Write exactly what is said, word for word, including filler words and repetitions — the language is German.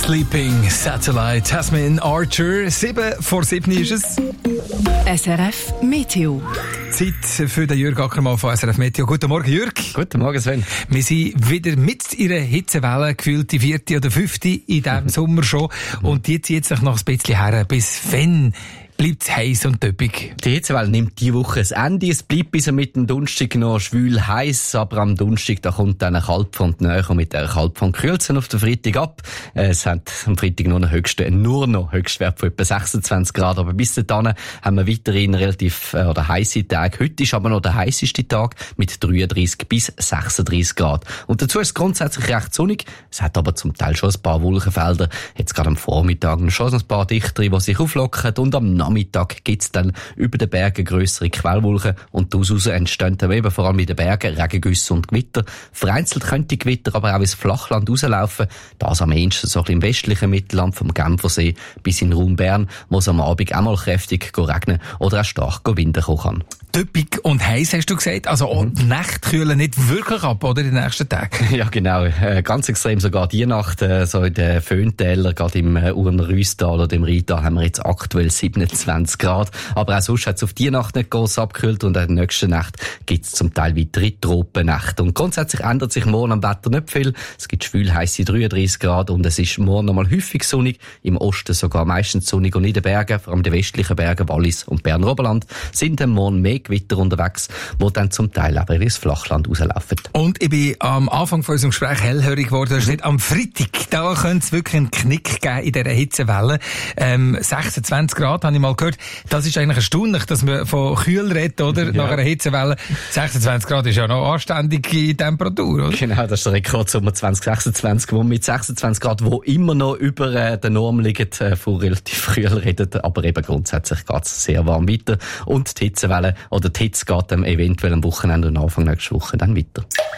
Sleeping Satellite, Tasmin Archer. Sieben vor sieben ist es. S R F Meteo. Zeit für den Jürg Ackermann von S R F Meteo. Guten Morgen, Jürg. Guten Morgen, Sven. Wir sind wieder mit in einer Hitzewelle, gefühlt die vierte oder fünfte in diesem Sommer schon. Und die zieht sich noch ein bisschen her. Bis wann bleibt es heiß und töppig? Die Hitzewelle nimmt diese Woche ein Ende. Es bleibt bis mit dem Donnerstag noch schwül heiß, aber am Donnerstag da kommt dann eine Kaltfront näher und mit der Kaltfront kühlt es auf den Freitag ab. Es hat am Freitag nur noch höchste, nur noch Höchstwert von etwa sechsundzwanzig Grad, aber bis dahin haben wir weiterhin relativ äh, oder heiße Tage. Heute ist aber noch der heißeste Tag mit dreiunddreissig bis sechsunddreissig Grad. Und dazu ist es grundsätzlich recht sonnig. Es hat aber zum Teil schon ein paar Wolkenfelder. Jetzt gerade am Vormittag noch schon ein paar dichtere, die sich auflockern, und am Nachmittag gibt es dann über den Bergen grössere Quellwolken und daraus entstehen dann eben vor allem in den Bergen Regengüsse und Gewitter. Vereinzelt könnte Gewitter aber auch ins Flachland rauslaufen. Das am ehesten so ein bisschen im westlichen Mittelland vom Genfersee bis in den Raum Bern, wo es am Abend auch mal kräftig regnen oder auch stark Wind kommen kann. Töppig und heiß, hast du gesagt. Also auch die Nächte kühlen nicht wirklich ab, oder, in den nächsten Tagen? Ja, genau. Äh, ganz extrem sogar die Nacht, äh, so in den Föhntälern, gerade im äh, Urner Rüstal oder im Rheintal haben wir jetzt aktuell siebenundzwanzig Grad. Aber auch sonst hat es auf die Nacht nicht gross abgekühlt und in der nächsten Nacht gibt es zum Teil weitere Tropennächte. Und grundsätzlich ändert sich morgen am Wetter nicht viel. Es gibt schwül heisse dreiunddreissig Grad und es ist morgen noch mal häufig sonnig. Im Osten sogar meistens sonnig und in den Bergen, vor allem die westlichen Berge, Wallis und Berner Oberland, sind dann morgen mehr Gewitter unterwegs, wo dann zum Teil aber ins Flachland rauslaufen. Und ich bin am Anfang von unserem Gespräch hellhörig geworden. Das steht am Freitag. Da könnte es wirklich einen Knick geben in dieser Hitzewelle. Ähm, sechsundzwanzig Grad, habe ich mal gehört. Das ist eigentlich erstaunlich, dass man von kühl redet, oder? Ja. Nach einer Hitzewelle. sechsundzwanzig Grad ist ja noch anständige Temperatur, oder? Genau, das ist der Rekordsommer zwanzig sechsundzwanzig, wo mit sechsundzwanzig Grad, wo immer noch über äh, der Norm liegt, äh, von relativ kühl redet. Aber eben grundsätzlich geht es sehr warm weiter. Und die Hitzewelle oder die Hitze geht dann eventuell am Wochenende und Anfang nächste Woche dann weiter.